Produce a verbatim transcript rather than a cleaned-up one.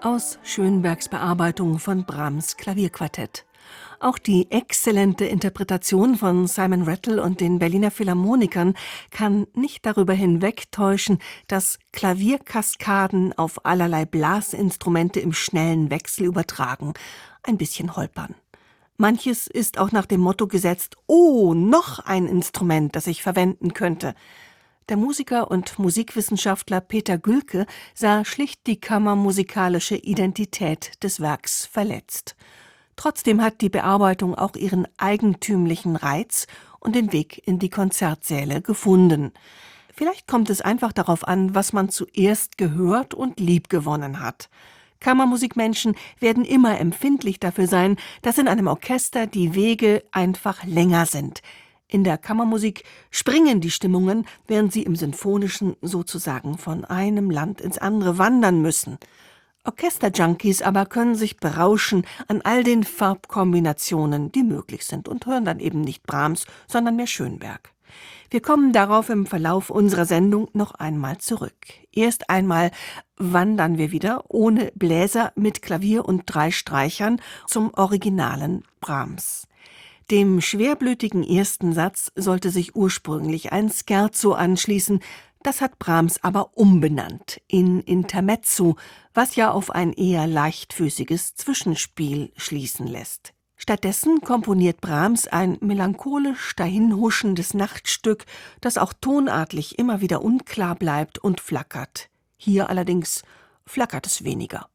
aus Schönbergs Bearbeitung von Brahms' Klavierquartett. Auch die exzellente Interpretation von Simon Rattle und den Berliner Philharmonikern kann nicht darüber hinwegtäuschen, dass Klavierkaskaden auf allerlei Blasinstrumente im schnellen Wechsel übertragen ein bisschen holpern. Manches ist auch nach dem Motto gesetzt: »Oh, noch ein Instrument, das ich verwenden könnte.« Der Musiker und Musikwissenschaftler Peter Gülke sah schlicht die kammermusikalische Identität des Werks verletzt. Trotzdem hat die Bearbeitung auch ihren eigentümlichen Reiz und den Weg in die Konzertsäle gefunden. Vielleicht kommt es einfach darauf an, was man zuerst gehört und liebgewonnen hat. Kammermusikmenschen werden immer empfindlich dafür sein, dass in einem Orchester die Wege einfach länger sind. In der Kammermusik springen die Stimmungen, während sie im Sinfonischen sozusagen von einem Land ins andere wandern müssen. Orchesterjunkies aber können sich berauschen an all den Farbkombinationen, die möglich sind, und hören dann eben nicht Brahms, sondern mehr Schönberg. Wir kommen darauf im Verlauf unserer Sendung noch einmal zurück. Erst einmal wandern wir wieder ohne Bläser mit Klavier und drei Streichern zum originalen Brahms. Dem schwerblütigen ersten Satz sollte sich ursprünglich ein Scherzo anschließen, das hat Brahms aber umbenannt in Intermezzo, was ja auf ein eher leichtfüßiges Zwischenspiel schließen lässt. Stattdessen komponiert Brahms ein melancholisch dahinhuschendes Nachtstück, das auch tonartlich immer wieder unklar bleibt und flackert. Hier allerdings flackert es weniger.